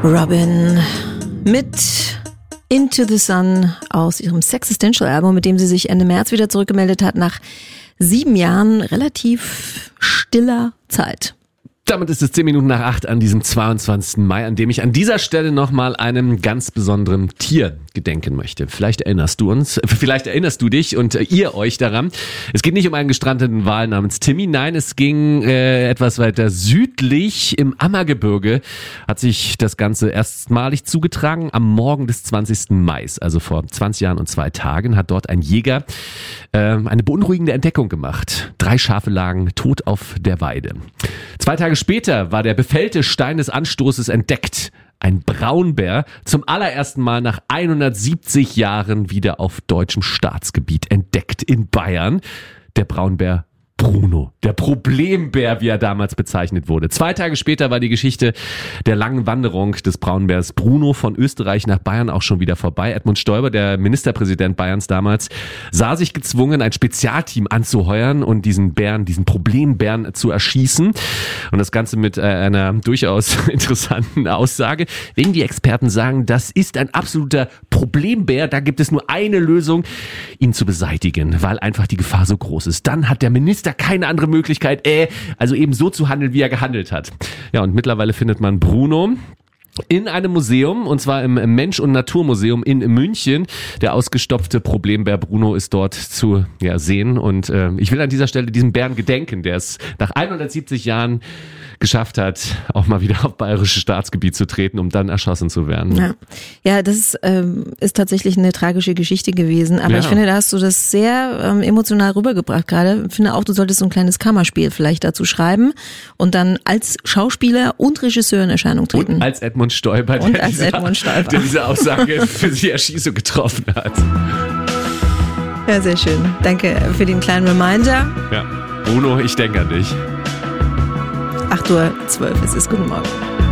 Robin mit Into the Sun aus ihrem Sexistential-Album, mit dem sie sich Ende März wieder zurückgemeldet hat, nach 7 Jahren relativ stiller Zeit. Damit ist es 10 Minuten nach 8 an diesem 22. Mai, an dem ich an dieser Stelle nochmal einem ganz besonderen Tier gedenken möchte. Vielleicht erinnerst du dich und ihr euch daran. Es geht nicht um einen gestrandeten Wal namens Timmy, nein, es ging etwas weiter südlich im Ammergebirge, hat sich das Ganze erstmalig zugetragen am Morgen des 20. Mai, also vor 20 Jahren und 2 Tagen, hat dort ein Jäger eine beunruhigende Entdeckung gemacht. 3 Schafe lagen tot auf der Weide. 2 Tage später war der befällte Stein des Anstoßes entdeckt. Ein Braunbär, zum allerersten Mal nach 170 Jahren wieder auf deutschem Staatsgebiet entdeckt in Bayern. Der Braunbär Bruno, der Problembär, wie er damals bezeichnet wurde. 2 Tage später war die Geschichte der langen Wanderung des Braunbärs Bruno von Österreich nach Bayern auch schon wieder vorbei. Edmund Stoiber, der Ministerpräsident Bayerns damals, sah sich gezwungen, ein Spezialteam anzuheuern und diesen Problembären zu erschießen. Und das Ganze mit einer durchaus interessanten Aussage. Wenn die Experten sagen, das ist ein absoluter Problembär, da gibt es nur eine Lösung, ihn zu beseitigen, weil einfach die Gefahr so groß ist. Dann hat der Minister keine andere Möglichkeit, also eben so zu handeln, wie er gehandelt hat. Ja, und mittlerweile findet man Bruno in einem Museum, und zwar im Mensch- und Naturmuseum in München. Der ausgestopfte Problembär Bruno ist dort zu sehen, und ich will an dieser Stelle diesem Bären gedenken, der es nach 170 Jahren geschafft hat, auch mal wieder auf bayerisches Staatsgebiet zu treten, um dann erschossen zu werden. Ja, das ist tatsächlich eine tragische Geschichte gewesen, aber ich finde, da hast du das sehr emotional rübergebracht gerade. Ich finde auch, du solltest so ein kleines Kammerspiel vielleicht dazu schreiben und dann als Schauspieler und Regisseur in Erscheinung treten. Und als Edmund Stoiber, der diese Aussage für die Erschießung getroffen hat. Ja, sehr schön. Danke für den kleinen Reminder. Ja, Bruno, ich denke an dich. 8:12 Uhr, es ist guten Morgen.